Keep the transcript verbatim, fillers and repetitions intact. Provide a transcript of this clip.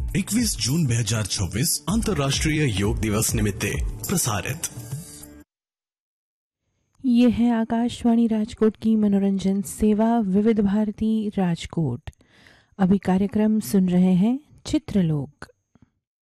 એકવીસ જૂન બે હજાર છવ્વીસ अंतर्राष्ट्रीय योग दिवस निमित्ते प्रसारित। ये है आकाशवाणी राजकोट की मनोरंजन सेवा विविध भारती राजकोट। अभी कार्यक्रम सुन रहे हैं चित्रलोक।